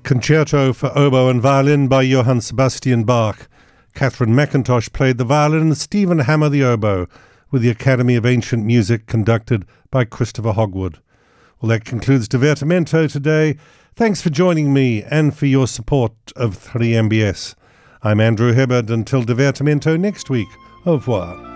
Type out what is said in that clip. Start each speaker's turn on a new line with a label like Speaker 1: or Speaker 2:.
Speaker 1: Concerto for Oboe and Violin by Johann Sebastian Bach. Catherine McIntosh played the violin and Stephen Hammer the oboe, with the Academy of Ancient Music conducted by Christopher Hogwood. Well, that concludes Divertimento today. Thanks for joining me and for your support of 3MBS. I'm Andrew Hibbard. Until Divertimento next week. Au revoir.